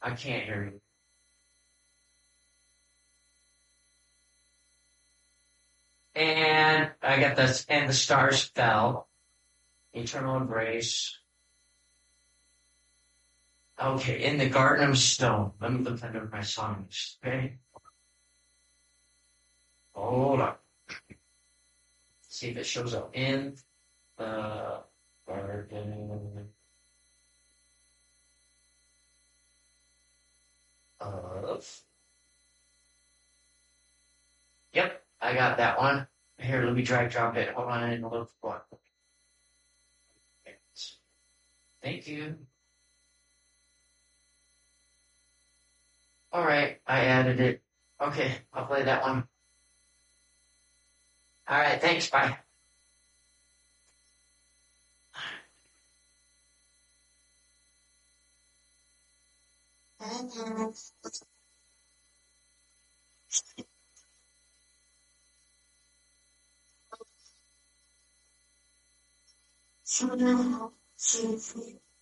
I can't hear you. And I got this, and the stars fell. Eternal embrace. Okay, in the Garden of Stone. Let me look under my songs. Okay, hold on. See if it shows up in the Garden of. Yep, I got that one. Here, let me drag drop it. Hold on, in a little one. Thank you. All right, I added it. Okay, I'll play that one. All right, thanks. Bye.